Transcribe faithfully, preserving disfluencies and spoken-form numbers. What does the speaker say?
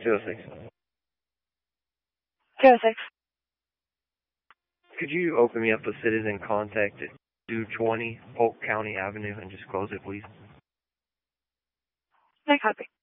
Zero six. Zero six. Could you open me up a citizen contact at two twenty Polk County Avenue and just close it, please? No copy.